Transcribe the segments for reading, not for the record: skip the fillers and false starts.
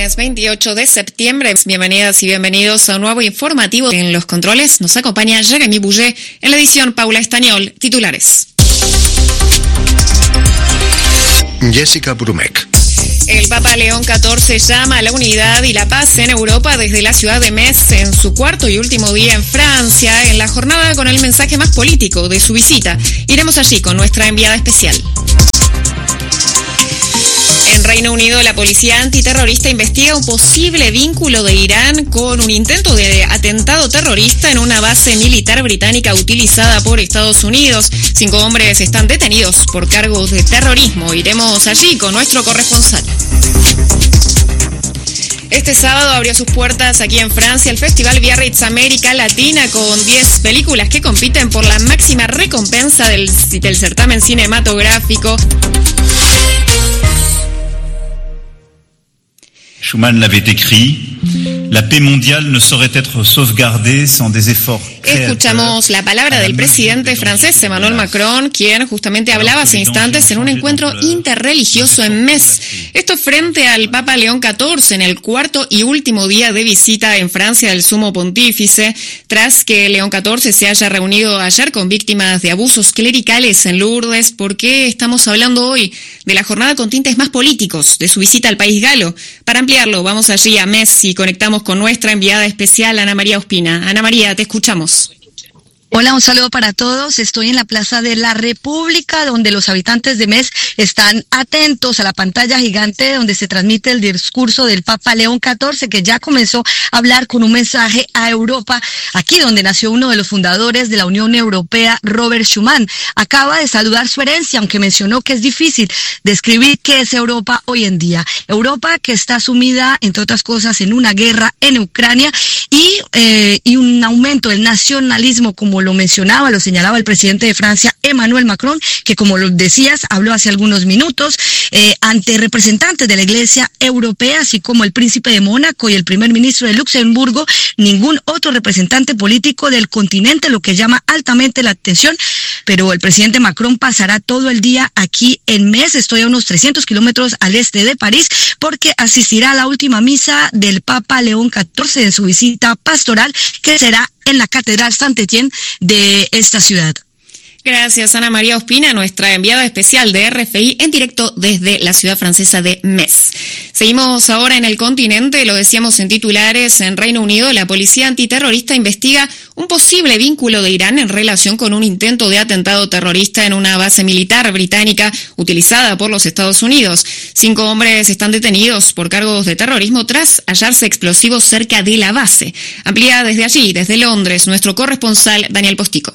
Lunes 28 de septiembre. Bienvenidas y bienvenidos a un nuevo informativo. En los controles nos acompaña Jeremy Bouget, en la edición Paula Estañol. Titulares. Jessica Brumek. El Papa León XIV llama a la unidad y la paz en Europa desde la ciudad de Metz en su cuarto y último día en Francia, en la jornada con el mensaje más político de su visita. Iremos allí con nuestra enviada especial. En Reino Unido, la policía antiterrorista investiga un posible vínculo de Irán con un intento de atentado terrorista en una base militar británica utilizada por Estados Unidos. 5 hombres están detenidos por cargos de terrorismo. Iremos allí con nuestro corresponsal. Este sábado abrió sus puertas aquí en Francia el Festival Biarritz América Latina con 10 películas que compiten por la máxima recompensa del certamen cinematográfico. Schuman l'avait écrit, la paix mondiale ne saurait être sauvegardée sans des efforts. Escuchamos la palabra del presidente francés Emmanuel Macron, quien justamente hablaba hace instantes en un encuentro interreligioso en Metz. Esto frente al Papa León XIV en el cuarto y último día de visita en Francia del Sumo Pontífice, tras que León XIV se haya reunido ayer con víctimas de abusos clericales en Lourdes. ¿Por qué estamos hablando hoy de la jornada con tintes más políticos de su visita al país galo? Para ampliarlo, vamos allí a Metz y conectamos con nuestra enviada especial, Ana María Ospina. Ana María, te escuchamos. Hola, un saludo para todos. Estoy en la Plaza de la República, donde los habitantes de Metz están atentos a la pantalla gigante donde se transmite el discurso del Papa León XIV, que ya comenzó a hablar con un mensaje a Europa, aquí donde nació uno de los fundadores de la Unión Europea, Robert Schuman. Acaba de saludar su herencia, aunque mencionó que es difícil describir qué es Europa hoy en día. Europa que está sumida, entre otras cosas, en una guerra en Ucrania y un aumento del nacionalismo, como lo mencionaba, lo señalaba el presidente de Francia, Emmanuel Macron, que como lo decías, habló hace algunos minutos ante representantes de la Iglesia Europea, así como el príncipe de Mónaco y el primer ministro de Luxemburgo, ningún otro representante político del continente, lo que llama altamente la atención. Pero el presidente Macron pasará todo el día aquí en Metz, estoy a unos 300 kilómetros al este de París, porque asistirá a la última misa del Papa León XIV en su visita pastoral, que será en la Catedral Saint-Étienne de esta ciudad. Gracias, Ana María Ospina, nuestra enviada especial de RFI en directo desde la ciudad francesa de Metz. Seguimos ahora en el continente, lo decíamos en titulares. En Reino Unido, la policía antiterrorista investiga un posible vínculo de Irán en relación con un intento de atentado terrorista en una base militar británica utilizada por los Estados Unidos. 5 hombres están detenidos por cargos de terrorismo tras hallarse explosivos cerca de la base. Amplía desde allí, desde Londres, nuestro corresponsal Daniel Postico.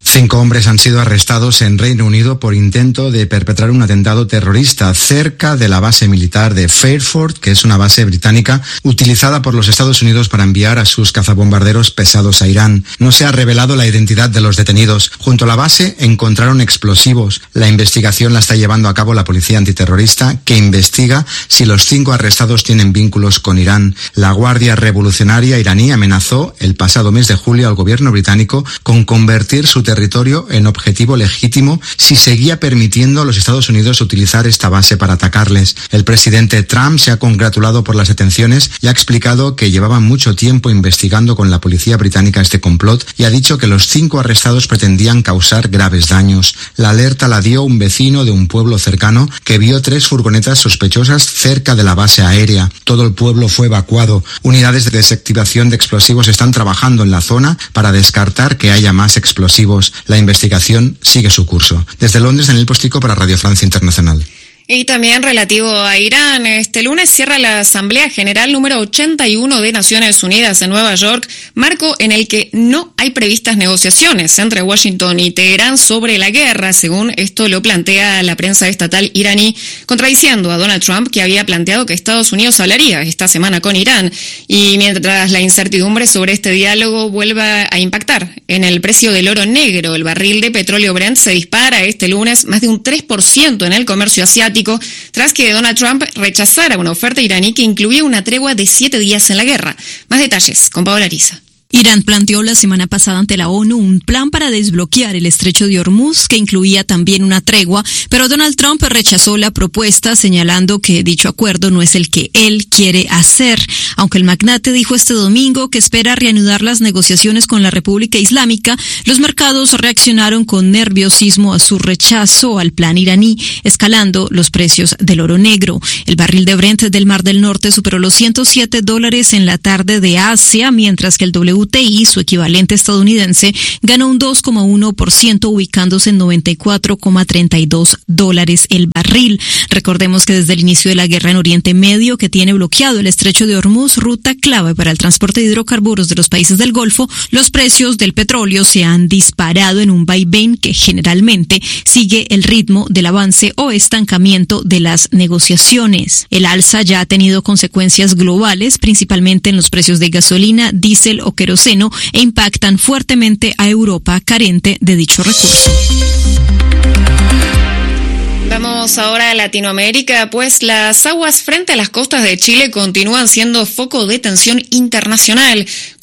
5 hombres han sido arrestados en Reino Unido por intento de perpetrar un atentado terrorista cerca de la base militar de Fairford, que es una base británica utilizada por los Estados Unidos para enviar a sus cazabombarderos pesados a Irán. No se ha revelado la identidad de los detenidos. Junto a la base encontraron explosivos. La investigación la está llevando a cabo la policía antiterrorista, que investiga si los 5 arrestados tienen vínculos con Irán. La Guardia Revolucionaria iraní amenazó el pasado mes de julio al gobierno británico con convertir su territorio en objetivo legítimo si seguía permitiendo a los Estados Unidos utilizar esta base para atacarles. El presidente Trump se ha congratulado por las detenciones y ha explicado que llevaban mucho tiempo investigando con la policía británica este complot y ha dicho que los 5 arrestados pretendían causar graves daños. La alerta la dio un vecino de un pueblo cercano que vio 3 furgonetas sospechosas cerca de la base aérea. Todo el pueblo fue evacuado. Unidades de desactivación de explosivos están trabajando en la zona para descartar que haya más explosivos. La investigación sigue su curso. Desde Londres, Daniel Postico para Radio Francia Internacional. Y también relativo a Irán, este lunes cierra la Asamblea General número 81 de Naciones Unidas en Nueva York, marco en el que no hay previstas negociaciones entre Washington y Teherán sobre la guerra, según esto lo plantea la prensa estatal iraní, contradiciendo a Donald Trump, que había planteado que Estados Unidos hablaría esta semana con Irán. Y mientras la incertidumbre sobre este diálogo vuelva a impactar en el precio del oro negro, el barril de petróleo Brent se dispara este lunes más de un 3% en el comercio asiático, tras que Donald Trump rechazara una oferta iraní que incluía una tregua de 7 días en la guerra. Más detalles con Paola Ariza. Irán planteó la semana pasada ante la ONU un plan para desbloquear el estrecho de Hormuz, que incluía también una tregua, pero Donald Trump rechazó la propuesta, señalando que dicho acuerdo no es el que él quiere hacer. Aunque el magnate dijo este domingo que espera reanudar las negociaciones con la República Islámica, los mercados reaccionaron con nerviosismo a su rechazo al plan iraní, escalando los precios del oro negro. El barril de Brent del Mar del Norte superó los $107 en la tarde de Asia, mientras que el WTI, su equivalente estadounidense, ganó un 2,1%, ubicándose en $94,32 el barril. Recordemos que desde el inicio de la guerra en Oriente Medio, que tiene bloqueado el estrecho de Hormuz, ruta clave para el transporte de hidrocarburos de los países del Golfo, los precios del petróleo se han disparado en un vaivén que generalmente sigue el ritmo del avance o estancamiento de las negociaciones. El alza ya ha tenido consecuencias globales, principalmente en los precios de gasolina, diésel o queroseno, e impactan fuertemente a Europa, carente de dicho recurso. Vamos ahora a Latinoamérica, pues las aguas frente a las costas de Chile continúan siendo foco de tensión internacional.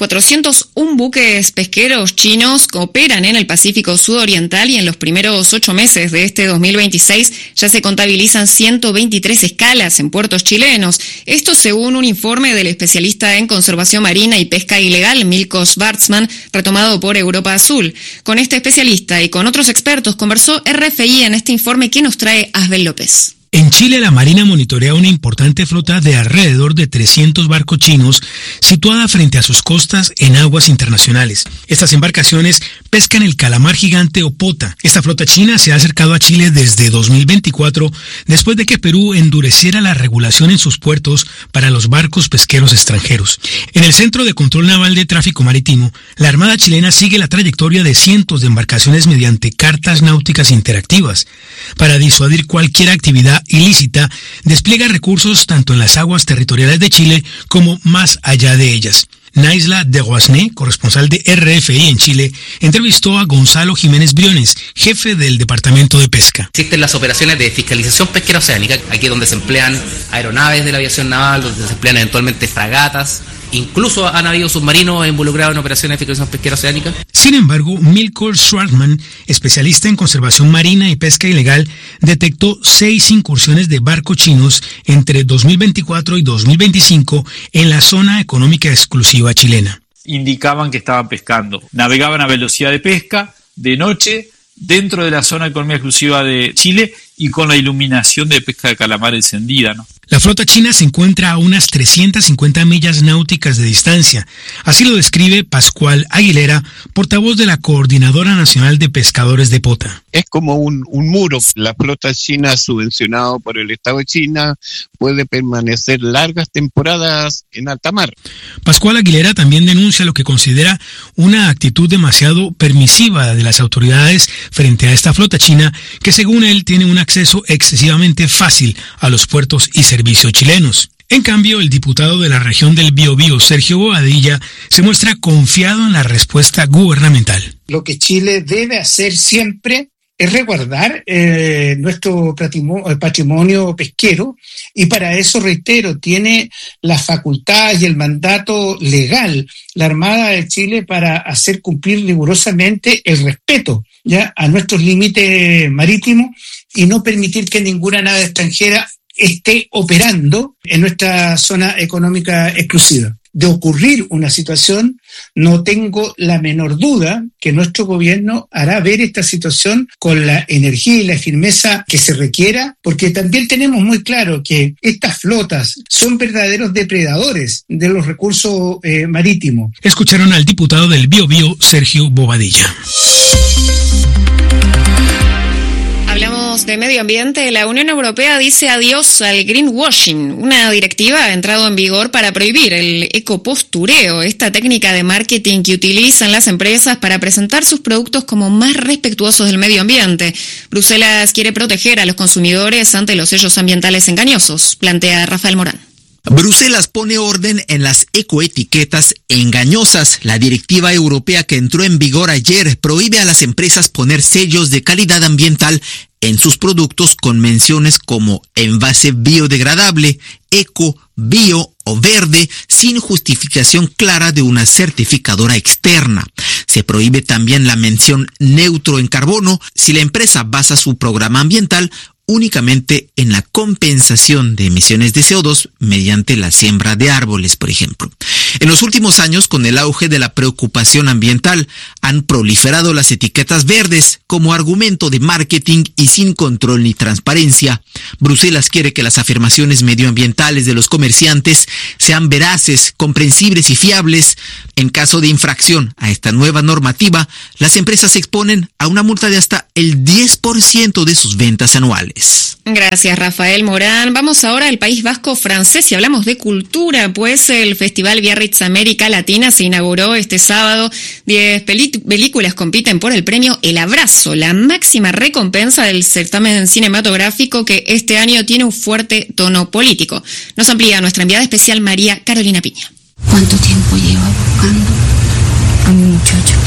401 buques pesqueros chinos operan en el Pacífico Sudoriental y en los primeros 8 meses de este 2026 ya se contabilizan 123 escalas en puertos chilenos. Esto según un informe del especialista en conservación marina y pesca ilegal, Milko Schwarzman, retomado por Europa Azul. Con este especialista y con otros expertos conversó RFI en este informe que nos trae Asbel López. En Chile, la Marina monitorea una importante flota de alrededor de 300 barcos chinos situada frente a sus costas en aguas internacionales. Estas embarcaciones pescan el calamar gigante o pota. Esta flota china se ha acercado a Chile desde 2024, después de que Perú endureciera la regulación en sus puertos para los barcos pesqueros extranjeros. En el Centro de Control Naval de Tráfico Marítimo, la Armada chilena sigue la trayectoria de cientos de embarcaciones mediante cartas náuticas interactivas. Para disuadir cualquier actividad ilícita, despliega recursos tanto en las aguas territoriales de Chile como más allá de ellas. Naisla de Guasné, corresponsal de RFI en Chile, entrevistó a Gonzalo Jiménez Briones, jefe del Departamento de Pesca. Existen las operaciones de fiscalización pesquera oceánica, aquí donde se emplean aeronaves de la aviación naval, donde se emplean eventualmente fragatas. Incluso han habido submarinos involucrados en operaciones de fiscalización pesquera oceánica. Sin embargo, Milko Schwarzman, especialista en conservación marina y pesca ilegal, detectó 6 incursiones de barcos chinos entre 2024 y 2025 en la zona económica exclusiva chilena. Indicaban que estaban pescando. Navegaban a velocidad de pesca, de noche, dentro de la zona económica exclusiva de Chile y con la iluminación de pesca de calamar encendida, ¿no? La flota china se encuentra a unas 350 millas náuticas de distancia. Así lo describe Pascual Aguilera, portavoz de la Coordinadora Nacional de Pescadores de Pota. Es como un muro. La flota china, subvencionada por el Estado de China, puede permanecer largas temporadas en alta mar. Pascual Aguilera también denuncia lo que considera una actitud demasiado permisiva de las autoridades frente a esta flota china, que según él tiene un acceso excesivamente fácil a los puertos y servicios chilenos. En cambio, el diputado de la región del Biobío, Sergio Bobadilla, se muestra confiado en la respuesta gubernamental. Lo que Chile debe hacer siempre es resguardar nuestro patrimonio pesquero, y para eso, reitero, tiene la facultad y el mandato legal la Armada de Chile para hacer cumplir rigurosamente el respeto ya a nuestros límites marítimos y no permitir que ninguna nave extranjera esté operando en nuestra zona económica exclusiva. De ocurrir una situación, no tengo la menor duda que nuestro gobierno hará ver esta situación con la energía y la firmeza que se requiera, porque también tenemos muy claro que estas flotas son verdaderos depredadores de los recursos marítimos. Escucharon al diputado del Biobío, Sergio Bobadilla. Hablamos de medio ambiente. La Unión Europea dice adiós al greenwashing. Una directiva ha entrado en vigor para prohibir el ecopostureo, esta técnica de marketing que utilizan las empresas para presentar sus productos como más respetuosos del medio ambiente. Bruselas quiere proteger a los consumidores ante los sellos ambientales engañosos, plantea Rafael Morán. Bruselas pone orden en las ecoetiquetas engañosas. La directiva europea que entró en vigor ayer prohíbe a las empresas poner sellos de calidad ambiental en sus productos con menciones como envase biodegradable, eco, bio o verde sin justificación clara de una certificadora externa. Se prohíbe también la mención neutro en carbono si la empresa basa su programa ambiental únicamente en la compensación de emisiones de CO2 mediante la siembra de árboles, por ejemplo. En los últimos años, con el auge de la preocupación ambiental, han proliferado las etiquetas verdes como argumento de marketing y sin control ni transparencia. Bruselas quiere que las afirmaciones medioambientales de los comerciantes sean veraces, comprensibles y fiables. En caso de infracción a esta nueva normativa, las empresas se exponen a una multa de hasta el 10% de sus ventas anuales. Gracias, Rafael Morán. Vamos ahora al País Vasco francés y hablamos de cultura, pues el Festival Biarritz América Latina se inauguró este sábado. 10 películas compiten por el premio El Abrazo, la máxima recompensa del certamen cinematográfico que este año tiene un fuerte tono político. Nos amplía nuestra enviada especial María Carolina Piña. ¿Cuánto tiempo lleva buscando a mi muchacho?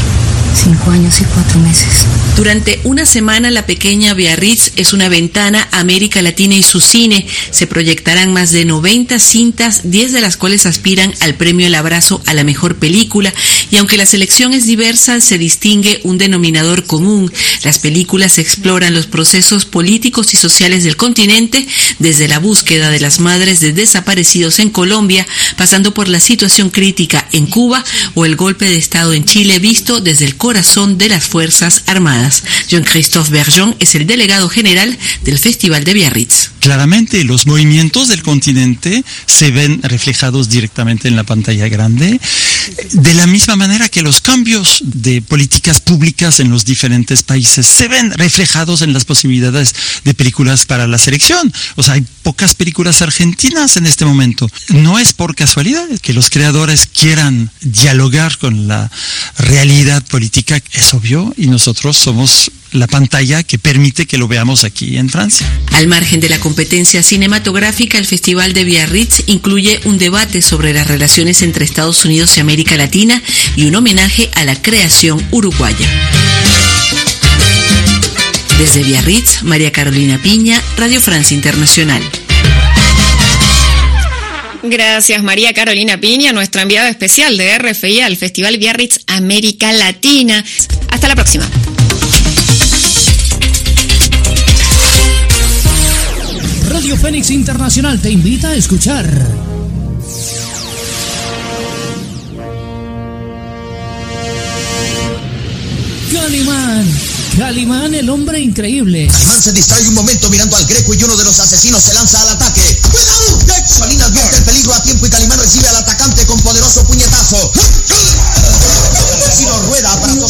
5 años y 4 meses. Durante una semana, la pequeña Biarritz es una ventana a América Latina y su cine. Se proyectarán más de 90 cintas, 10 de las cuales aspiran al premio El Abrazo a la mejor película. Y aunque la selección es diversa, se distingue un denominador común. Las películas exploran los procesos políticos y sociales del continente, desde la búsqueda de las madres de desaparecidos en Colombia, pasando por la situación crítica en Cuba o el golpe de Estado en Chile visto desde el corazón de las Fuerzas Armadas. Jean-Christophe Bergeon es el delegado general del Festival de Biarritz. Claramente los movimientos del continente se ven reflejados directamente en la pantalla grande, de la misma manera que los cambios de políticas públicas en los diferentes países se ven reflejados en las posibilidades de películas para la selección. O sea, hay pocas películas argentinas en este momento. No es por casualidad que los creadores quieran dialogar con la realidad política, es obvio, y nosotros somos la pantalla que permite que lo veamos aquí en Francia. Al margen de la competencia cinematográfica, el Festival de Biarritz incluye un debate sobre las relaciones entre Estados Unidos y América Latina y un homenaje a la creación uruguaya. Desde Biarritz, María Carolina Piña, Radio Francia Internacional. Gracias, María Carolina Piña, nuestra enviada especial de RFI al Festival Biarritz América Latina. Hasta la próxima. Radio Fénix Internacional te invita a escuchar Calimán, el hombre increíble. Calimán se distrae un momento mirando al Greco y uno de los asesinos se lanza al ataque. ¡Cuidado! Salín advierte el peligro a tiempo y Calimán recibe al atacante con poderoso puñetazo. El asesino rueda para